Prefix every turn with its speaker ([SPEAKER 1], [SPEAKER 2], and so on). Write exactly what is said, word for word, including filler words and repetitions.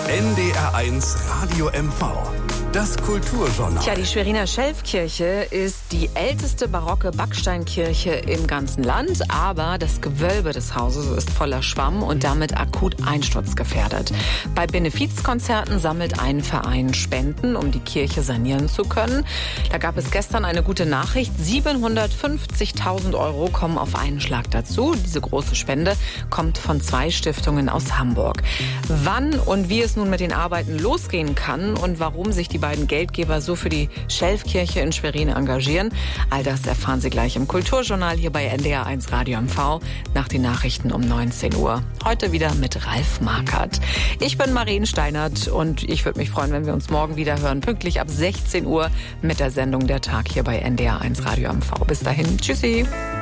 [SPEAKER 1] N D R eins Radio M V. Das Kulturjournal.
[SPEAKER 2] Tja, die Schweriner Schelfkirche ist die älteste barocke Backsteinkirche im ganzen Land, aber das Gewölbe des Hauses ist voller Schwamm und damit akut einsturzgefährdet. Bei Benefizkonzerten sammelt ein Verein Spenden, um die Kirche sanieren zu können. Da gab es gestern eine gute Nachricht. siebenhundertfünfzigtausend Euro kommen auf einen Schlag dazu. Diese große Spende kommt von zwei Stiftungen aus Hamburg. Wann und wie es nun mit den Arbeiten losgehen kann und warum sich die beiden Geldgeber so für die Schelfkirche in Schwerin engagieren, all das erfahren Sie gleich im Kulturjournal hier bei N D R eins Radio M V nach den Nachrichten um neunzehn Uhr. Heute wieder mit Ralf Markert. Ich bin Marien Steinert und ich würde mich freuen, wenn wir uns morgen wieder hören, pünktlich ab sechzehn Uhr mit der Sendung Der Tag hier bei N D R eins Radio M V. Bis dahin, tschüssi.